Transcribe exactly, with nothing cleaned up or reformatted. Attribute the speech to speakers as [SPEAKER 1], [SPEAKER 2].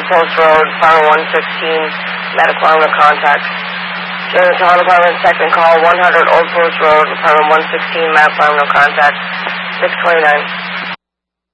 [SPEAKER 1] Post Road, Department one sixteen, medical arm no contact. James Hall Department, second call, one hundred Old Post Road, Department one sixteen, medical arm no contact. six twenty-nine.